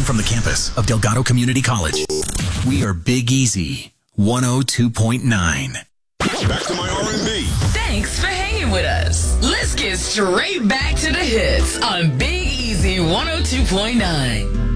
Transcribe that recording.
from the campus of Delgado Community College. We are Big Easy 102.9. Back to my R&B. Thanks for hanging with us. Let's get straight back to the hits on Big Easy 102.9.